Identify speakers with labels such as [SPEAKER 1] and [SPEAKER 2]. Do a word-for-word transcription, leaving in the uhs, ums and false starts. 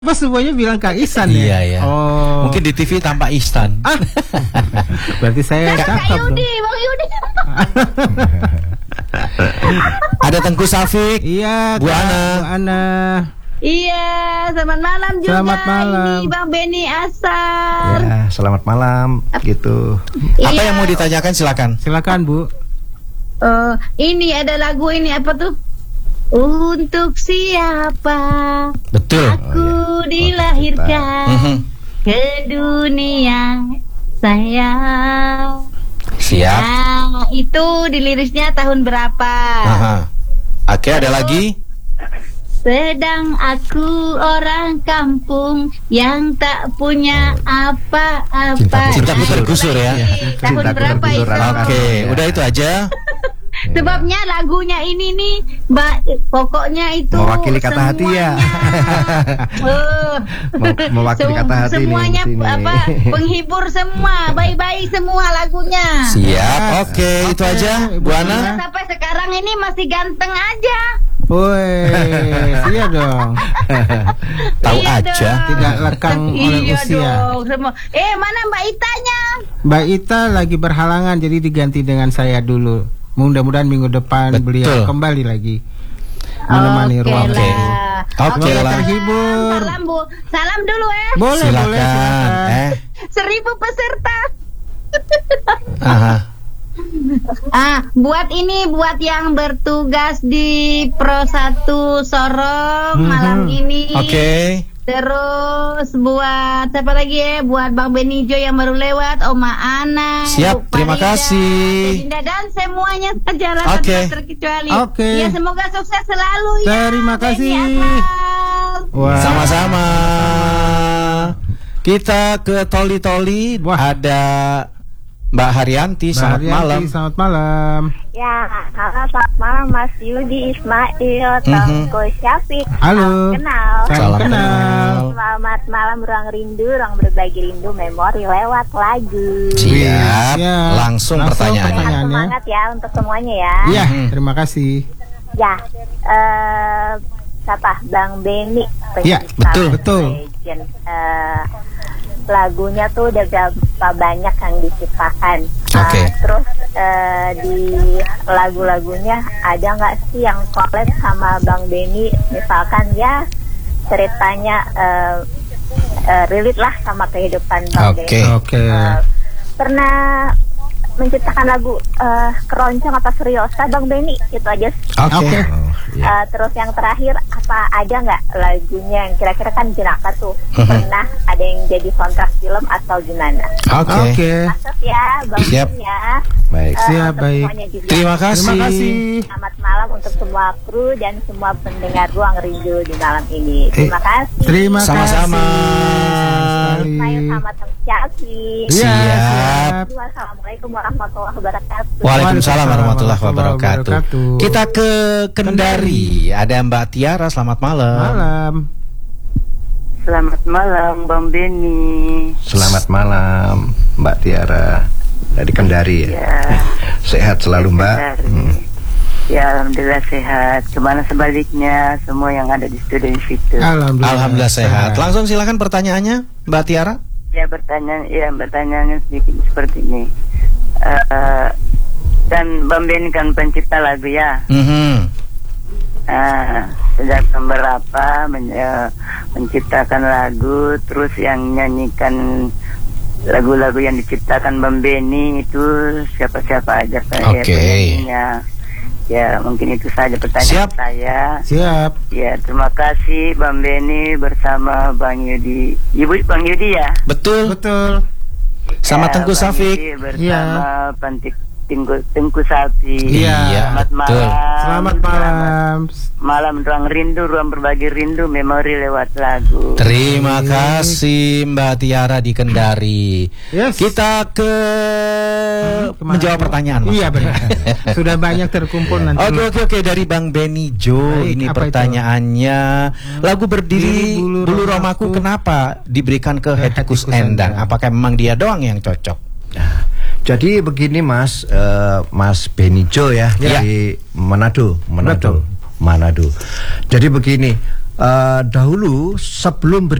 [SPEAKER 1] Pas semuanya bilang Kak Ihsan ya?
[SPEAKER 2] Iya ya.
[SPEAKER 1] Oh.
[SPEAKER 2] Mungkin di T V tampak Ihsan.
[SPEAKER 1] Ah. Berarti saya
[SPEAKER 3] Kak
[SPEAKER 1] cakep
[SPEAKER 3] Yudi,
[SPEAKER 1] dong.
[SPEAKER 3] Bang Yudi.
[SPEAKER 2] Ada Tengku Safik.
[SPEAKER 1] Iya,
[SPEAKER 2] Bu
[SPEAKER 1] Kak,
[SPEAKER 2] Ana.
[SPEAKER 1] Bu Ana.
[SPEAKER 3] Iya, selamat malam juga.
[SPEAKER 1] Selamat malam.
[SPEAKER 3] Ini Bang Beni Asar.
[SPEAKER 4] Ya, selamat malam gitu.
[SPEAKER 2] Apa
[SPEAKER 3] Iya.
[SPEAKER 2] yang mau ditanyakan silakan.
[SPEAKER 1] Silakan Bu.
[SPEAKER 3] Eh, ini ada lagu ini apa tuh? Untuk siapa
[SPEAKER 2] Betul.
[SPEAKER 3] aku
[SPEAKER 4] Oh, iya.
[SPEAKER 3] dilahirkan
[SPEAKER 2] Mhm.
[SPEAKER 3] ke dunia sayang.
[SPEAKER 2] Siap.
[SPEAKER 3] Nah, itu di lirisnya tahun berapa?
[SPEAKER 2] Aha. Oke, ada lagi.
[SPEAKER 3] Sedang aku orang kampung yang tak punya apa-apa.
[SPEAKER 2] Cintaku tergusur ya.
[SPEAKER 3] Tahun
[SPEAKER 4] Cintaku
[SPEAKER 3] berapa
[SPEAKER 4] tergusur
[SPEAKER 3] itu?
[SPEAKER 4] akan-
[SPEAKER 2] Oke,
[SPEAKER 4] Ya.
[SPEAKER 2] udah itu aja.
[SPEAKER 3] Sebabnya lagunya ini nih, Mbak, pokoknya itu
[SPEAKER 4] Mewakili kata hati ya.
[SPEAKER 3] Oh.
[SPEAKER 4] Mau- mewakili
[SPEAKER 3] Sem-
[SPEAKER 4] kata hati nih
[SPEAKER 3] semuanya
[SPEAKER 4] di sini.
[SPEAKER 3] apa penghibur semua, baik-baik semua lagunya.
[SPEAKER 2] Siap. Oke, itu aja. Bu Ana.
[SPEAKER 3] Sampai sekarang ini masih ganteng aja.
[SPEAKER 1] Woi, iya dong.
[SPEAKER 2] Tahu
[SPEAKER 3] Iya
[SPEAKER 2] aja.
[SPEAKER 3] dong.
[SPEAKER 1] Tidak lekang oleh
[SPEAKER 3] Iya
[SPEAKER 1] usia.
[SPEAKER 3] dong, semua. Eh, mana Mbak Itanya?
[SPEAKER 1] Mbak Ita lagi berhalangan, jadi diganti dengan saya dulu. Mudah-mudahan minggu depan
[SPEAKER 2] Betul.
[SPEAKER 1] beliau kembali lagi menemani
[SPEAKER 3] Oke
[SPEAKER 1] ruang
[SPEAKER 3] lah.
[SPEAKER 1] guru.
[SPEAKER 2] Oke
[SPEAKER 1] Semoga
[SPEAKER 2] lah.
[SPEAKER 1] terhibur.
[SPEAKER 3] Salam Bu, salam dulu eh.
[SPEAKER 1] Boleh, boleh,
[SPEAKER 2] Silakan.
[SPEAKER 1] silakan.
[SPEAKER 2] Eh.
[SPEAKER 3] Seribu peserta.
[SPEAKER 2] Aha.
[SPEAKER 3] Ah, buat ini, buat yang bertugas di Pro satu Sorong
[SPEAKER 1] Mhm.
[SPEAKER 3] malam ini.
[SPEAKER 2] Oke.
[SPEAKER 3] Terus buat siapa lagi ya? Buat Bang Benijo yang baru lewat, Oma Ana.
[SPEAKER 2] Siap,
[SPEAKER 3] Bu
[SPEAKER 2] terima
[SPEAKER 3] Farida,
[SPEAKER 2] kasih.
[SPEAKER 3] Dinda, dan semuanya sejalan
[SPEAKER 2] Oke.
[SPEAKER 3] tanpa terkecuali.
[SPEAKER 1] Oke.
[SPEAKER 3] Ya, semoga sukses selalu ya.
[SPEAKER 1] Terima kasih.
[SPEAKER 3] Beni Asal.
[SPEAKER 1] Wah.
[SPEAKER 2] Sama-sama. Kita ke Toli-Toli.
[SPEAKER 1] Wah.
[SPEAKER 2] Ada Mbak Haryanti.
[SPEAKER 1] Mbak
[SPEAKER 2] Selamat
[SPEAKER 1] Haryanti,
[SPEAKER 2] malam.
[SPEAKER 1] Selamat malam.
[SPEAKER 5] Ya, halo selamat malam Mas Yudi Ismail, Tengku Syafiq.
[SPEAKER 1] Halo.
[SPEAKER 5] Salam kenal.
[SPEAKER 1] Salam
[SPEAKER 2] Salam
[SPEAKER 1] kenal.
[SPEAKER 5] Selamat malam ruang rindu, ruang berbagi rindu, memori lewat lagu.
[SPEAKER 2] Siap.
[SPEAKER 1] Siap.
[SPEAKER 2] Langsung
[SPEAKER 1] Langsung
[SPEAKER 2] pertanyaannya.
[SPEAKER 1] pertanyaan.
[SPEAKER 5] Semangat ya untuk semuanya ya.
[SPEAKER 1] Iya,
[SPEAKER 2] Mhm.
[SPEAKER 1] terima kasih.
[SPEAKER 5] Ya, eh siapa? Bang Beni.
[SPEAKER 1] Iya,
[SPEAKER 5] pencipta
[SPEAKER 1] betul, betul.
[SPEAKER 5] legend. Eh, lagunya tuh udah berapa banyak yang diciptakan.
[SPEAKER 2] Oke.
[SPEAKER 5] Eh, terus eh, di lagu-lagunya ada nggak sih yang collab sama Bang Beni? Misalkan ya ceritanya eh, eh, relate lah sama kehidupan Bang
[SPEAKER 2] Oke.
[SPEAKER 5] Beni.
[SPEAKER 1] Oke.
[SPEAKER 5] Eh, pernah menciptakan lagu eh, keroncong atau seriosa Bang Beni? Itu aja.
[SPEAKER 2] Oke.
[SPEAKER 1] Oke.
[SPEAKER 4] Oh, ya.
[SPEAKER 5] Eh, terus yang terakhir, apa ada nggak lagunya yang kira-kira kan jenaka tuh pernah ada yang jadi soundtrack film atau gimana?
[SPEAKER 2] Oke.
[SPEAKER 1] Oke.
[SPEAKER 5] Maksud ya Bang
[SPEAKER 2] Siap.
[SPEAKER 5] Beni ya.
[SPEAKER 4] Baik.
[SPEAKER 5] Eh,
[SPEAKER 1] Siap,
[SPEAKER 5] untuk
[SPEAKER 1] baik.
[SPEAKER 5] semuanya juga.
[SPEAKER 2] Terima kasih.
[SPEAKER 1] Terima kasih.
[SPEAKER 5] Selamat malam untuk semua kru dan semua pendengar ruang rindu di malam ini. Terima kasih.
[SPEAKER 1] Terima
[SPEAKER 2] Sama-sama.
[SPEAKER 1] kasih.
[SPEAKER 5] Saya
[SPEAKER 1] sekali.
[SPEAKER 5] sama Teng Syafiq.
[SPEAKER 1] Iya,
[SPEAKER 2] Siap.
[SPEAKER 5] Assalamualaikum warahmatullahi wabarakatuh.
[SPEAKER 2] Waalaikumsalam warahmatullahi
[SPEAKER 1] Warahmatullahi
[SPEAKER 2] wabarakatuh.
[SPEAKER 1] wabarakatuh.
[SPEAKER 2] Kita ke Kendari. Ada Mbak Tiara. Selamat malam.
[SPEAKER 1] Malam.
[SPEAKER 6] Selamat malam Bang Beni.
[SPEAKER 4] Selamat malam Mbak Tiara dari Kendari ya.
[SPEAKER 6] Ya,
[SPEAKER 4] Sehat selalu Mbak.
[SPEAKER 6] Kendari.
[SPEAKER 4] Hmm.
[SPEAKER 6] Ya alhamdulillah sehat. Kemana sebaliknya semua yang ada di studio di situ.
[SPEAKER 1] Alhamdulillah.
[SPEAKER 2] Alhamdulillah sehat. Langsung silakan pertanyaannya, Mbak Tiara.
[SPEAKER 6] Ya bertanya, ya bertanyanya sedikit seperti ini. Eh, dan Bang Beni kan pencipta lagu ya.
[SPEAKER 2] Mhm.
[SPEAKER 6] Ah, sejak tahun berapa men- eh, menciptakan lagu, terus yang nyanyikan lagu-lagu yang diciptakan Bang Beni itu siapa-siapa aja
[SPEAKER 2] Oke.
[SPEAKER 6] penyanyinya. Ya mungkin itu saja pertanyaan
[SPEAKER 2] Siap.
[SPEAKER 6] saya.
[SPEAKER 1] Siap.
[SPEAKER 6] Ya terima kasih Bang Beni bersama Bang Yudi. Ibu Bang Yudi ya.
[SPEAKER 2] Betul.
[SPEAKER 1] Betul.
[SPEAKER 2] Sama
[SPEAKER 6] Ya,
[SPEAKER 2] Tengku
[SPEAKER 6] Bang
[SPEAKER 2] Safik.
[SPEAKER 6] Yudi bersama Pantik Tengku, Tengku Safik.
[SPEAKER 1] Iya,
[SPEAKER 6] Selamat
[SPEAKER 2] betul.
[SPEAKER 6] malam.
[SPEAKER 1] Selamat malam.
[SPEAKER 6] Malam ruang rindu, ruang berbagi rindu, memori lewat lagu.
[SPEAKER 2] Terima kasih Mbak Tiara di Kendari.
[SPEAKER 1] Yes.
[SPEAKER 2] Kita ke
[SPEAKER 1] Kemana?
[SPEAKER 2] menjawab pertanyaan. Mas.
[SPEAKER 1] Iya benar. Sudah banyak terkumpul nanti.
[SPEAKER 2] Oke oke oke dari Bang Benijo.
[SPEAKER 1] Baik,
[SPEAKER 2] Ini
[SPEAKER 1] apa
[SPEAKER 2] pertanyaannya. Lagu berdiri
[SPEAKER 1] Bulu
[SPEAKER 2] Bulu
[SPEAKER 1] Romaku.
[SPEAKER 2] Romaku kenapa diberikan ke Hetkus
[SPEAKER 1] Hetkus
[SPEAKER 2] Endang?
[SPEAKER 1] Endang.
[SPEAKER 2] Apakah memang dia doang yang cocok?
[SPEAKER 4] Nah, jadi begini Mas, eh, Mas Benijo ya,
[SPEAKER 2] Ya.
[SPEAKER 4] dari Manado, Manado,
[SPEAKER 1] Betul.
[SPEAKER 4] Manado. Jadi begini,
[SPEAKER 7] uh, dahulu sebelum